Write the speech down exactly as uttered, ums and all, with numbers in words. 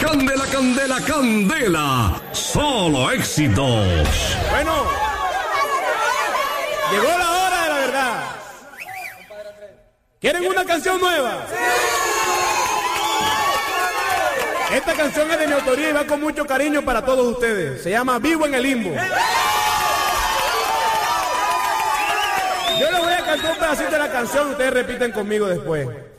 candela, candela, candela. Solo éxitos. Bueno, llegó la hora de la verdad. ¿Quieren una canción nueva? Esta canción es de mi autoría y va con mucho cariño para todos ustedes. Se llama Vivo en el Limbo. Yo les voy a cantar un pedacito de la canción, ustedes repiten conmigo después.